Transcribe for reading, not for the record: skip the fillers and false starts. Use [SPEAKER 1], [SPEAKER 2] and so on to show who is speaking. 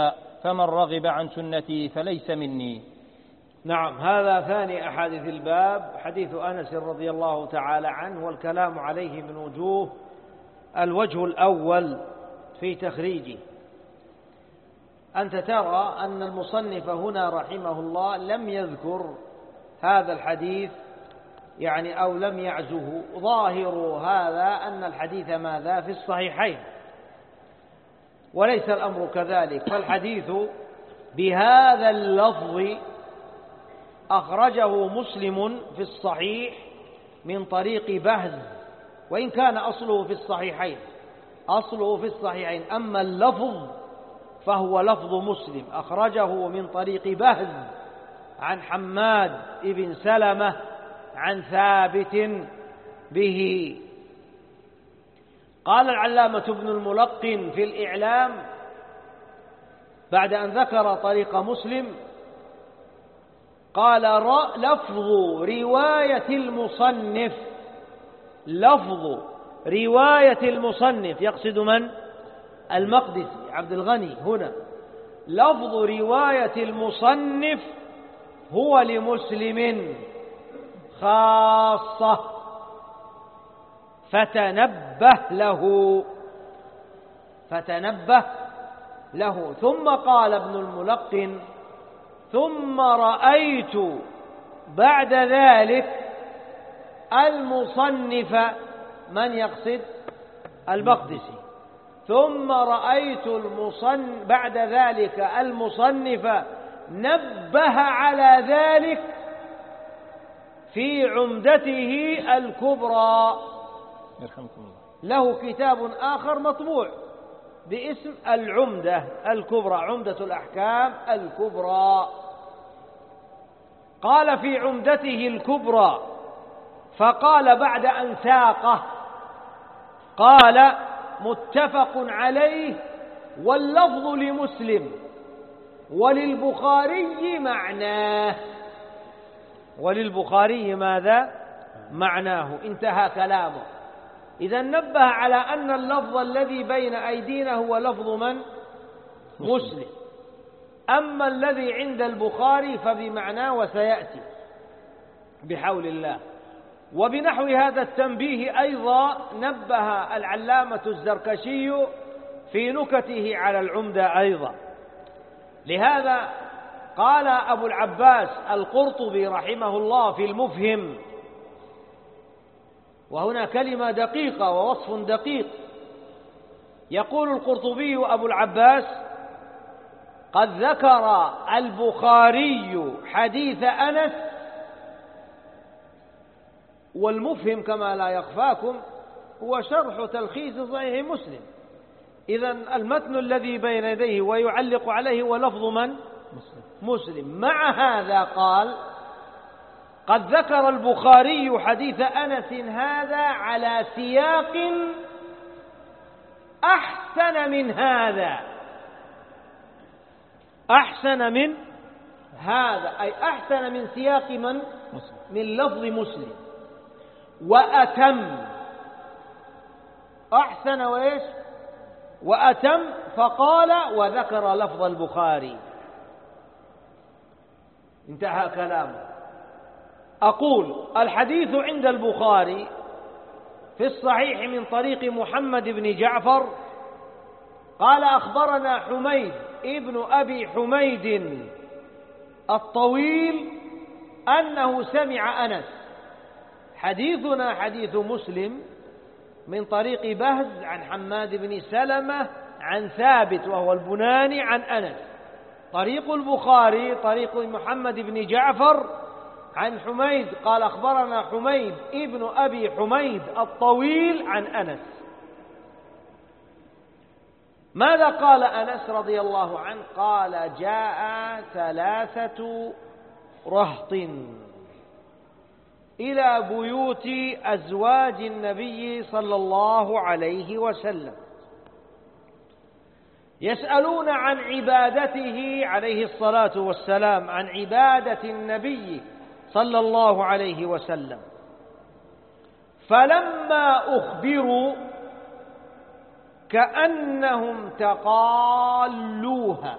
[SPEAKER 1] فمن رغب عن سنتي فليس مني.
[SPEAKER 2] نعم، هذا ثاني أحاديث الباب، حديث أنس رضي الله تعالى عنه، والكلام عليه من وجوه. الوجه الأول في تخريجه، أنت ترى أن المصنف هنا رحمه الله لم يذكر هذا الحديث أو لم يعزه. ظاهر هذا أن الحديث ماذا في الصحيحين، وليس الأمر كذلك، فالحديث بهذا اللفظ أخرجه مسلم في الصحيح من طريق بهز، وإن كان أصله في الصحيحين، أما اللفظ فهو لفظ مسلم، أخرجه من طريق بهز عن حماد بن سلمة عن ثابت به. قال العلامة ابن الملقن في الإعلام بعد أن ذكر طريق مسلم، قال لفظ رواية المصنف يقصد من؟ المقدسي عبد الغني هنا. لفظ رواية المصنف هو لمسلم خاصة، فتنبه له. ثم قال ابن الملقن: ثم رأيت بعد ذلك المصنف، من يقصد؟ المقدسي. ثم رأيت بعد ذلك المصنف نبه على ذلك في عمدته الكبرى.
[SPEAKER 1] يرحمكم الله.
[SPEAKER 2] له كتاب آخر مطبوع باسم العمدة الكبرى، عمدة الأحكام الكبرى. قال في عمدته الكبرى، فقال بعد أن ساقه، قال: متفق عليه واللفظ لمسلم وللبخاري معناه. وللبخاري ماذا؟ معناه. انتهى كلامه. إذا نبه على أن اللفظ الذي بين أيدينا هو لفظ من؟ مسلم. أما الذي عند البخاري فبمعناه، وسيأتي بحول الله. وبنحو هذا التنبيه أيضا نبه العلامة الزركشي في نكته على العمدة أيضا. لهذا قال أبو العباس القرطبي رحمه الله في المفهم، وهنا كلمة دقيقة ووصف دقيق، يقول القرطبي أبو العباس: قد ذكر البخاري حديث أنس. والمفهم كما لا يخفاكم هو شرح تلخيص صحيح مسلم. إذن المتن الذي بين يديه ويعلق عليه هو لفظ من؟ مسلم. مع هذا قال: قد ذكر البخاري حديث أنس هذا على سياق أحسن من هذا. أحسن من هذا أي أحسن من سياق من؟ من لفظ مسلم. وأتم. أحسن وإيش؟ وأتم. فقال: وذكر لفظ البخاري. انتهى كلامه. أقول: الحديث عند البخاري في الصحيح من طريق محمد بن جعفر قال: أخبرنا حميد ابن أبي حميد الطويل أنه سمع أنس. حديثنا حديث مسلم من طريق بهز عن حماد بن سلمة عن ثابت وهو البناني عن أنس. طريق البخاري طريق محمد بن جعفر عن حميد قال: أخبرنا حميد ابن أبي حميد الطويل عن أنس. ماذا قال أنس رضي الله عنه؟ قال: جاء 3 رهط إلى بيوت أزواج النبي صلى الله عليه وسلم يسألون عن عبادته عليه الصلاة والسلام، عن عبادة النبي صلى الله عليه وسلم. فلما أخبروا كأنهم تقالوها